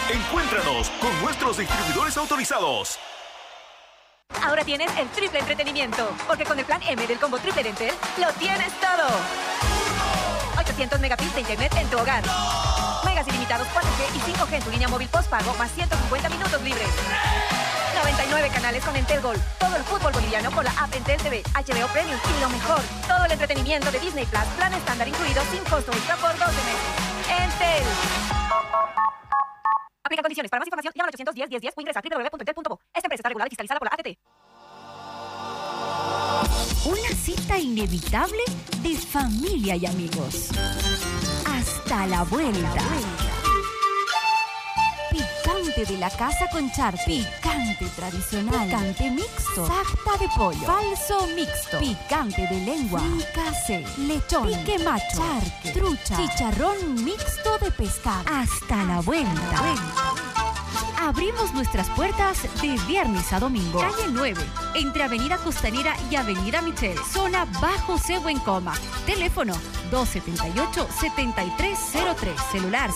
Encuéntranos con nuestros distribuidores autorizados. Ahora tienes el triple entretenimiento, porque con el plan M del combo triple de Entel, lo tienes todo. 800 megabits de internet en tu hogar. Megas ilimitados 4G y 5G en tu línea móvil postpago, más 150 minutos libres. 99 canales con Entel Gol. Todo el fútbol boliviano con la app Entel TV, HBO Premium y lo mejor, todo el entretenimiento de Disney Plus, plan estándar incluido sin costo extra por 12 meses. Entel. Aplica condiciones. Para más información, llama al 810-1010 o ingresa a www.entel.bo. Esta empresa está regulada y fiscalizada por la ATT. Una cita inevitable de familia y amigos. Hasta la vuelta. Picante de la casa con charpe. Picante tradicional. Picante mixto. Sarta de pollo. Falso mixto. Picante de lengua. Fricasé. Lechón. Pique macho. Charque. Trucha. Chicharrón mixto de pescado. Hasta la vuelta. Abrimos nuestras puertas de viernes a domingo. Calle 9, entre Avenida Costanera y Avenida Michel. Zona Bajo Cebo en Coma. Teléfono 278-7303. Celular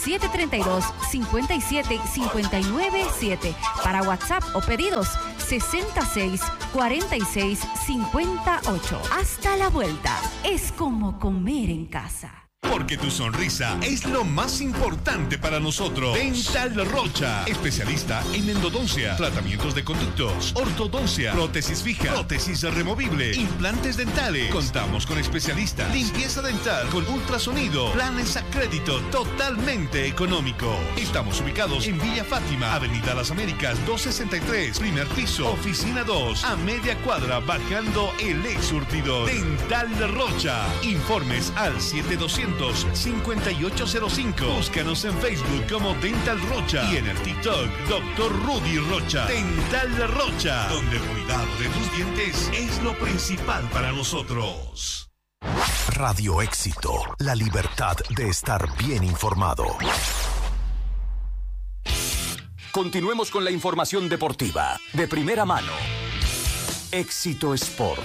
732-57597. Para WhatsApp o pedidos 66-46-58. Hasta la vuelta. Es como comer en casa. Porque tu sonrisa es lo más importante para nosotros. Dental Rocha, especialista en endodoncia, tratamientos de conductos, ortodoncia, prótesis fija, prótesis removible, implantes dentales. Contamos con especialistas, limpieza dental con ultrasonido, planes a crédito totalmente económico. Estamos ubicados en Villa Fátima, Avenida Las Américas 263, primer piso, oficina 2, a media cuadra bajando el ex surtidor. Dental Rocha. Informes al 7200-5805. Búscanos en Facebook como Dental Rocha y en el TikTok Dr. Rudy Rocha. Dental Rocha, donde el cuidado de tus dientes es lo principal para nosotros. Radio Éxito, la libertad de estar bien informado. Continuemos con la información deportiva de primera mano. Éxito Sport.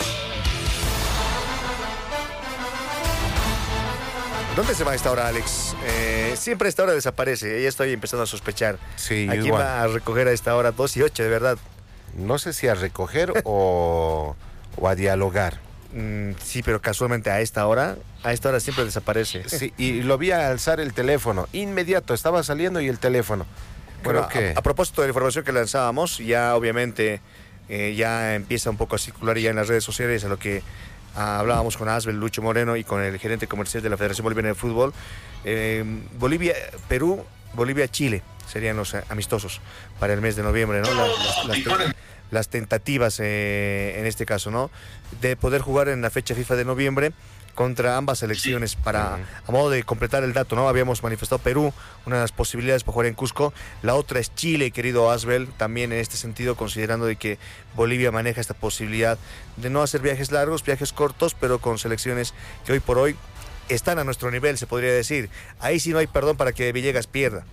¿Dónde se va a esta hora, Alex? Siempre a esta hora desaparece. Ya estoy empezando a sospechar. Sí, ¿A quién igual va a recoger a esta hora? 2:08, de verdad. No sé si a recoger o a dialogar. Sí, pero casualmente a esta hora siempre desaparece. Sí, y lo vi alzar el teléfono. Inmediato, estaba saliendo y el teléfono. Bueno, a propósito de la información que lanzábamos, ya obviamente ya empieza un poco a circular ya en las redes sociales a lo que hablábamos con Asbel, Lucho Moreno y con el gerente comercial de la Federación Boliviana de Fútbol. Perú, Bolivia, Chile serían los amistosos para el mes de noviembre, ¿no? Las tentativas en este caso, ¿no? De poder jugar en la fecha FIFA de noviembre contra ambas selecciones para, a modo de completar el dato, ¿no? Habíamos manifestado Perú, una de las posibilidades para jugar en Cusco, la otra es Chile, querido Asbel, también en este sentido, considerando de que Bolivia maneja esta posibilidad de no hacer viajes largos, viajes cortos, pero con selecciones que hoy por hoy están a nuestro nivel, se podría decir. Ahí sí no hay perdón para que Villegas pierda.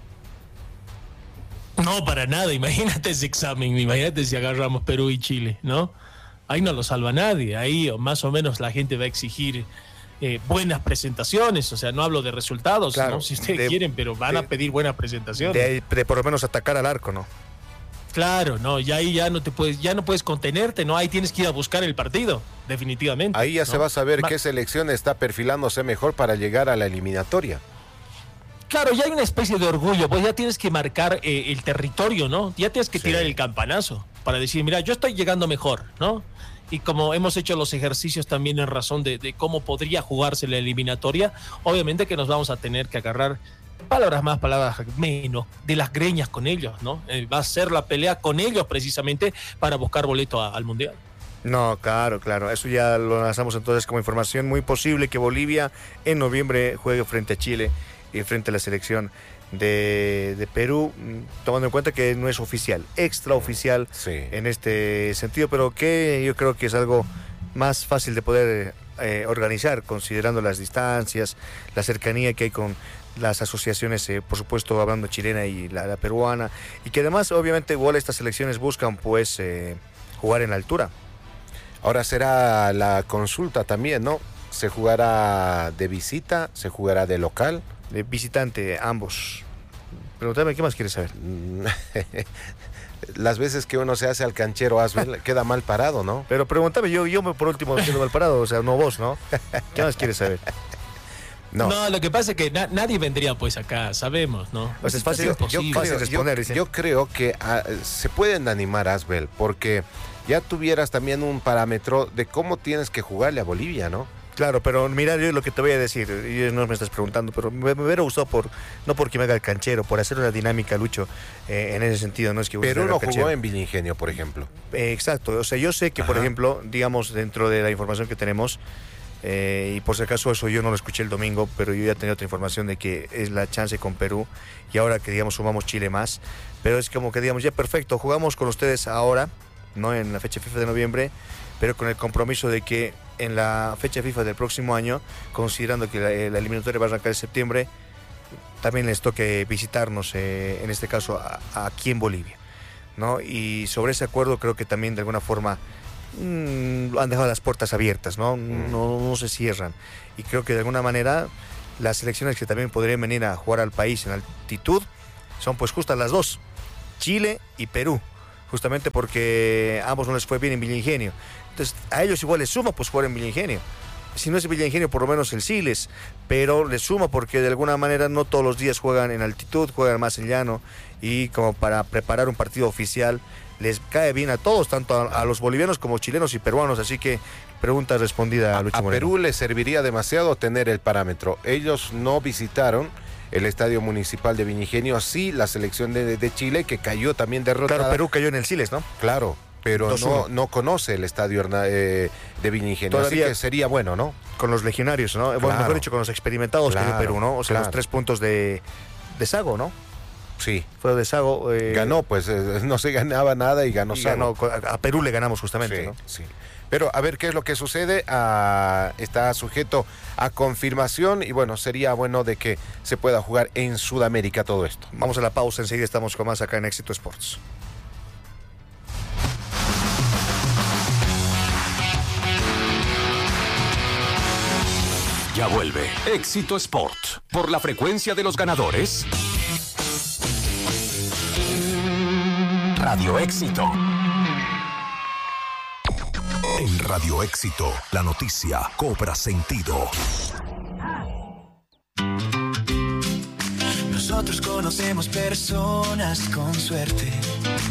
No, para nada, imagínate ese examen, imagínate si agarramos Perú y Chile, ¿no? Ahí no lo salva nadie, ahí más o menos la gente va a exigir buenas presentaciones, o sea, no hablo de resultados, claro, ¿no? Si ustedes quieren, pero van a pedir buenas presentaciones. De por lo menos atacar al arco, ¿no? Claro, no, y ahí ya no puedes contenerte, ¿no? Ahí tienes que ir a buscar el partido, definitivamente. Ahí ya, ¿no?, se va a saber qué selección está perfilándose mejor para llegar a la eliminatoria. Claro, ya hay una especie de orgullo, pues ya tienes que marcar el territorio, ¿no? Ya tienes que tirar el campanazo para decir, mira, yo estoy llegando mejor, ¿no? Y como hemos hecho los ejercicios también en razón de cómo podría jugarse la eliminatoria, obviamente que nos vamos a tener que agarrar palabras más, palabras menos, de las greñas con ellos, ¿no? Va a ser la pelea con ellos precisamente para buscar boleto al Mundial. No, claro, eso ya lo lanzamos entonces como información. Muy posible que Bolivia en noviembre juegue frente a Chile y frente a la selección de Perú, tomando en cuenta que no es oficial, extraoficial en este sentido, pero que yo creo que es algo más fácil de poder organizar, considerando las distancias, la cercanía que hay con las asociaciones, por supuesto hablando chilena y la peruana, y que además obviamente igual estas selecciones buscan pues jugar en la altura. Ahora será la consulta también, ¿no? ¿Se jugará de visita? ¿Se jugará de local? De visitante, ambos. Pregúntame, ¿qué más quieres saber? Las veces que uno se hace al canchero Asbel, queda mal parado, ¿no? Pero pregúntame, yo por último quedo mal parado, o sea, no vos, ¿no? ¿Qué más quieres saber? No, lo que pasa es que nadie vendría pues acá, sabemos, ¿no? Pues es fácil, yo creo que se pueden animar, Asbel, porque ya tuvieras también un parámetro de cómo tienes que jugarle a Bolivia, ¿no? Claro, pero mira, yo lo que te voy a decir, y no me estás preguntando, pero me hubiera gustado no porque me haga el canchero, por hacer una dinámica, Lucho, en ese sentido, no es que... Pero uno jugó en Villingenio, por ejemplo. Exacto, o sea, yo sé que, por ejemplo, digamos, dentro de la información que tenemos, y por si acaso eso yo no lo escuché el domingo, pero yo ya tenía otra información de que es la chance con Perú, y ahora que, digamos, sumamos Chile más, pero es como que, digamos, ya perfecto, jugamos con ustedes ahora, no en la fecha FIFA de noviembre, pero con el compromiso de que en la fecha FIFA del próximo año, considerando que la eliminatoria va a arrancar en septiembre, también les toque visitarnos, en este caso, aquí en Bolivia, ¿no? Y sobre ese acuerdo creo que también de alguna forma han dejado las puertas abiertas, ¿no? No se cierran. Y creo que de alguna manera las selecciones que también podrían venir a jugar al país en altitud son pues justas las dos, Chile y Perú, justamente porque a ambos no les fue bien en Villingenio. Entonces, a ellos igual les suma pues jugar en Villingenio. Si no es Villingenio, por lo menos el Siles, pero les suma porque de alguna manera no todos los días juegan en altitud, juegan más en llano, y como para preparar un partido oficial les cae bien a todos, tanto a los bolivianos como chilenos y peruanos. Así que pregunta respondida, Lucho Moreno. A Perú les serviría demasiado tener el parámetro. Ellos no visitaron el Estadio Municipal de Villingenio, sí la selección de Chile, que cayó también derrotada. Claro, Perú cayó en el Siles, ¿no? Claro, pero no conoce el estadio de Villingenio, todavía, así que sería bueno, ¿no? Con los legionarios, ¿no? Claro. Bueno, mejor dicho, con los experimentados que dio Perú, ¿no? O sea, los 3 puntos de Sago, ¿no? Sí. Fue de Sago. Ganó, pues no se ganaba nada y ganó Sago. A Perú le ganamos justamente, sí, ¿no? Sí. Pero a ver qué es lo que sucede. Está sujeto a confirmación y bueno, sería bueno de que se pueda jugar en Sudamérica todo esto. Vamos a la pausa, enseguida estamos con más acá en Éxito Sports. Ya vuelve Éxito Sport por la frecuencia de los ganadores. Radio Éxito. En Radio Éxito, la noticia cobra sentido. Nosotros conocemos personas con suerte